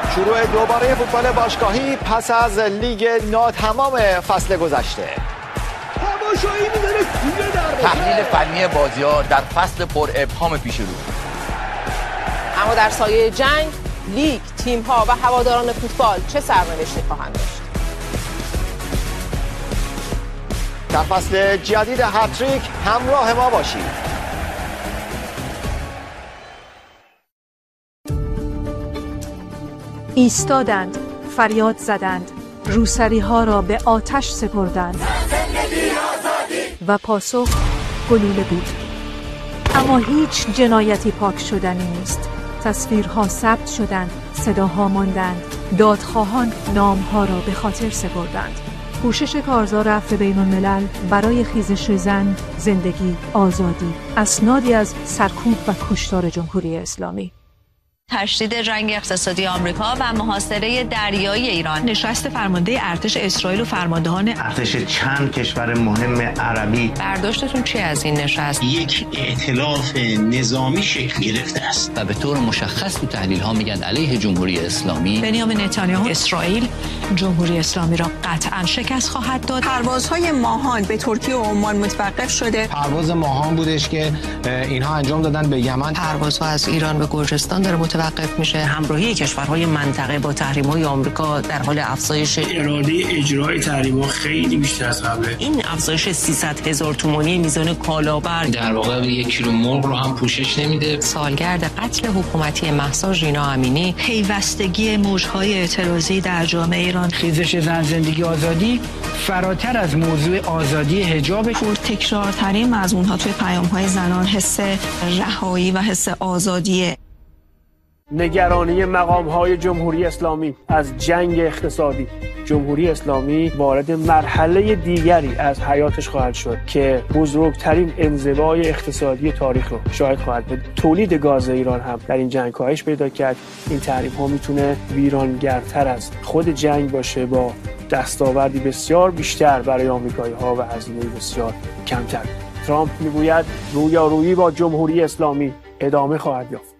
شروع دوباره فوتبال باشگاهی پس از لیگ ناتمام فصل گذشته. تحلیل فنی بازی‌ها در فصل پر ابهام پیش رو. اما در سایه جنگ، لیگ، تیم‌ها و هواداران فوتبال چه سرنوشتی خواهند داشت؟ در فصل جدید هتریک همراه ما باشید. ایستادند، فریاد زدند، روسری ها را به آتش سپردند و پاسخ گلوله بود. اما هیچ جنایتی پاک شدنی نیست. تصویرها ثبت شدند، صداها ماندند، دادخواهان نامها را به خاطر سپردند. کوشش کارزار عفو بین الملل برای خیزش زن، زندگی، آزادی، اسنادی از سرکوب و کشتار جمهوری اسلامی. تشدید جنگ اقتصادی آمریکا و محاصره دریایی ایران. نشست فرمانده ارتش اسرائیل و فرماندهان ارتش چند کشور مهم عربی. برداشتتون چی از این نشست؟ یک ائتلاف نظامی شکل گرفته است و به طور مشخص تو تحلیل ها میگن علیه جمهوری اسلامی. بنیامین نتانیاهو اسرائیل جمهوری اسلامی را قطعا شکست خواهد داد. پروازهای ماهان به ترکیه و عمان متوقف شده. پرواز ماهان بودش که اینها انجام دادن به یمن. پروازها از ایران به گرجستان داره متوقف میشه. همراهی کشورهای منطقه با تحریم‌های آمریکا در حال افزایش. اراده اجرای تحریم‌ها خیلی بیشتر از قبله. این افزایش 300,000 تومانی میزان کالابر در واقع 1 کیلو مرغ رو هم پوشش نمیده. سالگرد قتل حکومتی مهسا ژینا امینی، پیوستگی موج‌های اعتراضی در جامعه ایران، خیزش زن، زندگی، آزادی فراتر از موضوع آزادی حجاب. پرتکرارترین مضمون‌ها توی پیام‌های زنان حس رهایی و حس آزادی. نگرانی مقام‌های جمهوری اسلامی از جنگ اقتصادی. جمهوری اسلامی وارد مرحله دیگری از حیاتش خواهد شد که بزرگترین انزوای اقتصادی تاریخ رو شاهد خواهد بود. تولید گاز ایران هم در این جنگ کاهش پیدا کرد. این تحریم‌ها میتونه ویرانگرتر از خود جنگ باشه، با دستاوردی بسیار بیشتر برای آمریکایی‌ها و هزینه بسیار کمتر. ترامپ میگوید رویارویی با جمهوری اسلامی ادامه خواهد یافت.